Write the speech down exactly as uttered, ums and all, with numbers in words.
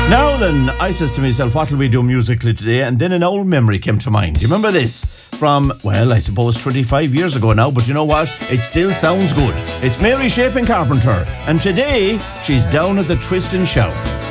Now then, I says to myself, what will we do musically today? And then an old memory came to mind. You remember this? From, well, I suppose twenty-five years ago now, but you know what? It still sounds good. It's Mary Shaping Carpenter, and today she's down at the Twist and Shout.